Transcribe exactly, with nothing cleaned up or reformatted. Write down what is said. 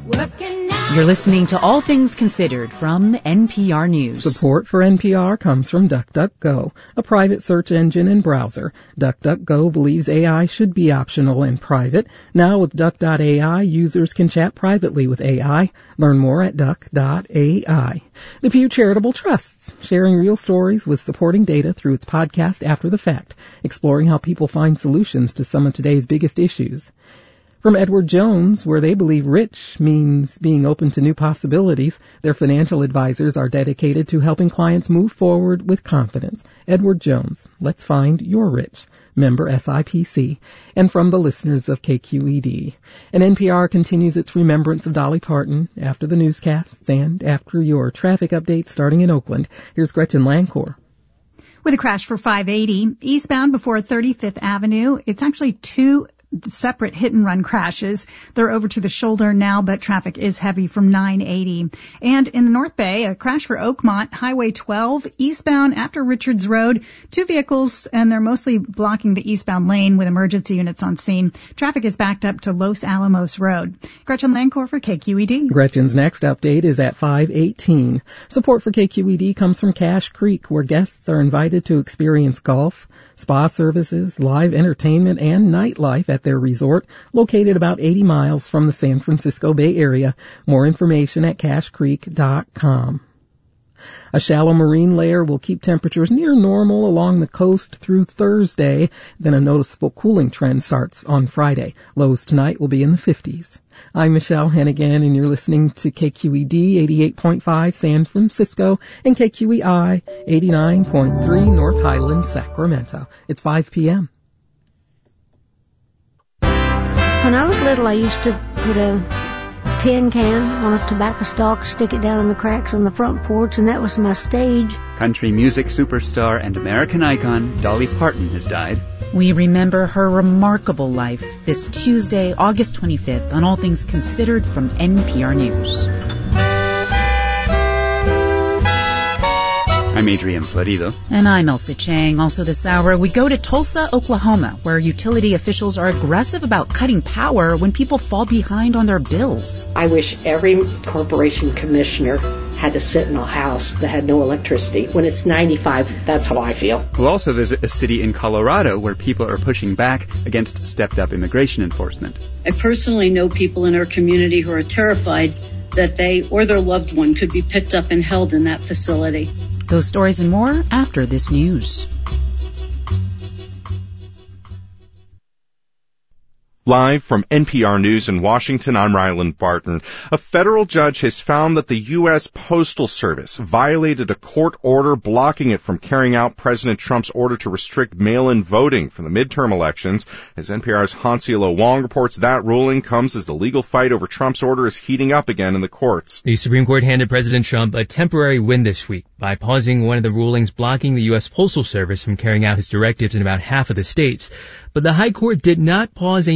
You're listening to All Things Considered from N P R News. Support for N P R comes from DuckDuckGo, a private search engine and browser. DuckDuckGo believes A I should be optional and private. Now with Duck dot A I, users can chat privately with A I. Learn more at Duck dot A I. The Pew Charitable Trusts, sharing real stories with supporting data through its podcast After the Fact, exploring how people find solutions to some of today's biggest issues. From Edward Jones, where they believe rich means being open to new possibilities, their financial advisors are dedicated to helping clients move forward with confidence. Edward Jones, let's find your rich. Member S I P C. And from the listeners of K Q E D. And N P R continues its remembrance of Dolly Parton after the newscasts and after your traffic updates starting in Oakland. Here's Gretchen Lancor. With a crash for five eighty eastbound before thirty-fifth Avenue, it's actually two separate hit-and-run crashes. They're over to the shoulder now, but traffic is heavy from nine eighty. And in the North Bay, a crash for Oakmont, Highway twelve, eastbound after Richards Road. Two vehicles, and they're mostly blocking the eastbound lane with emergency units on scene. Traffic is backed up to Los Alamos Road. Gretchen Lancor for K Q E D. Gretchen's next update is at five eighteen. Support for K Q E D comes from Cache Creek, where guests are invited to experience golf, spa services, live entertainment, and nightlife at their resort, located about eighty miles from the San Francisco Bay Area. More information at cache creek dot com. A shallow marine layer will keep temperatures near normal along the coast through Thursday. Then a noticeable cooling trend starts on Friday. Lows tonight will be in the fifties. I'm Michelle Hennigan, and you're listening to K Q E D eighty-eight point five San Francisco and K Q E I eighty-nine point three North Highlands, Sacramento. It's five p.m. When I was little, I used to put a tin can on a tobacco stalk, stick it down in the cracks on the front porch, and that was my stage. Country music superstar and American icon Dolly Parton has died. We remember her remarkable life this Tuesday, August twenty-fifth, on All Things Considered from N P R News. I'm Adrian Florido. And I'm Elsa Chang. Also this hour, we go to Tulsa, Oklahoma, where utility officials are aggressive about cutting power when people fall behind on their bills. I wish every corporation commissioner had to sit in a house that had no electricity. When it's ninety-five, that's how I feel. We'll also visit a city in Colorado where people are pushing back against stepped-up immigration enforcement. I personally know people in our community who are terrified that they or their loved one could be picked up and held in that facility. Those stories and more after this news. Live from N P R News in Washington, I'm Ryland Barton. A federal judge has found that the U S Postal Service violated a court order blocking it from carrying out President Trump's order to restrict mail-in voting for the midterm elections. As N P R's Hansilo Wong reports, that ruling comes as the legal fight over Trump's order is heating up again in the courts. The Supreme Court handed President Trump a temporary win this week by pausing one of the rulings blocking the U S Postal Service from carrying out his directives in about half of the states. But the High Court did not pause a